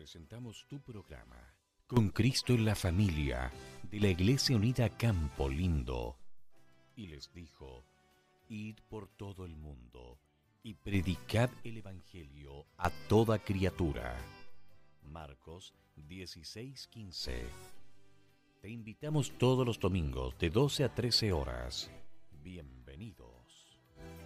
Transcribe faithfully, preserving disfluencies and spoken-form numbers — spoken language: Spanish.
presentamos tu programa Con Cristo en la Familia de la Iglesia Unida Campo Lindo. Y les dijo: id por todo el mundo y predicad el Evangelio a toda criatura. Marcos dieciséis quince. Te invitamos todos los domingos de doce a trece horas. Bienvenidos.